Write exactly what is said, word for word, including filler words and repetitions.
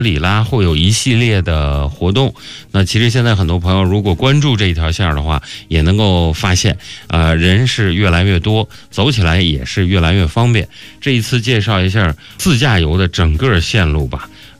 里拉会有一系列的活动。那其实现在很多朋友如果关注这一条线的话，也能够发现，呃，人是越来越多，走起来也是越来越方便。这一次介绍一下自驾游的整个线路吧。